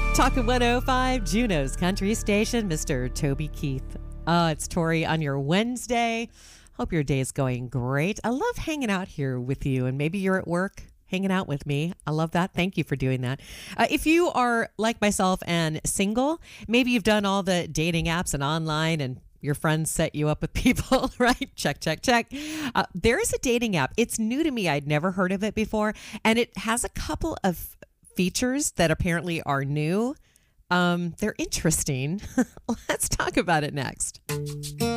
Talking 105, Juneau's country station, Mr. Toby Keith. It's Tori on your Wednesday. Hope your day is going great. I love hanging out here with you, and maybe you're at work hanging out with me. I love that. Thank you for doing that. If you are like myself and single, maybe you've done all the dating apps and online and your friends set you up with people, right? Check, check, check. There is a dating app. It's new to me. I'd never heard of it before. And it has a couple of features that apparently are new. They're interesting. Let's talk about it next.